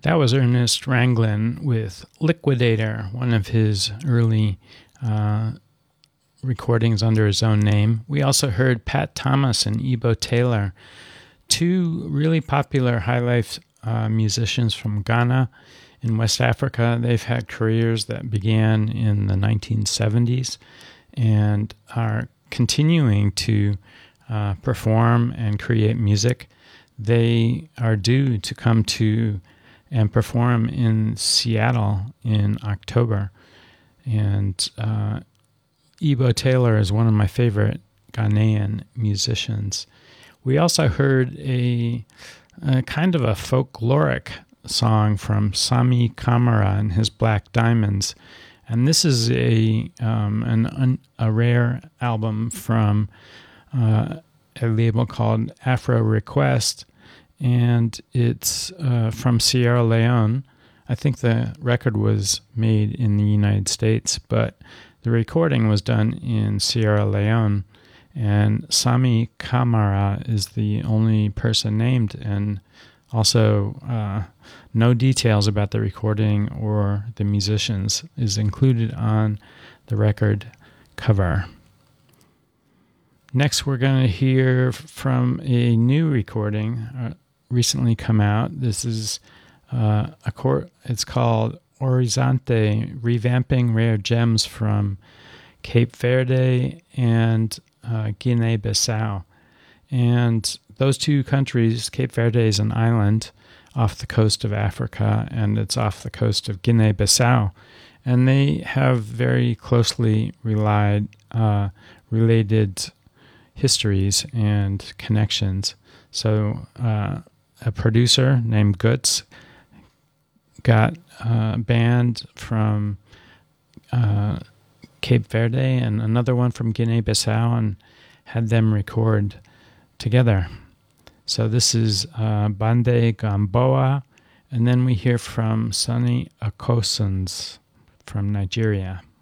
That was Ernest Ranglin with Liquidator, one of his early recordings under his own name. We also heard Pat Thomas and Ebo Taylor, two really popular high life musicians from Ghana in West Africa. They've had careers that began in the 1970s and are continuing to perform and create music. They are due to come to and perform in Seattle in October. And Ebo Taylor is one of my favorite Ghanaian musicians. We also heard a kind of a folkloric song from Sami Kamara and his Black Diamonds. And this is a rare album from a label called Afro Request, and it's from Sierra Leone. I think the record was made in the United States, but the recording was done in Sierra Leone, and Sami Kamara is the only person named, and also no details about the recording or the musicians is included on the record cover. Next, we're going to hear from a new recording recently come out. This is it's called Horizonte, Revamping Rare Gems from Cape Verde and Guinea-Bissau. And those two countries, Cape Verde is an island off the coast of Africa, and it's off the coast of Guinea-Bissau. And they have very closely related histories and connections. So a producer named Guts got a band from Cape Verde and another one from Guinea-Bissau and had them record together. So this is Bande Gamboa, and then we hear from Sonny Akosons from Nigeria.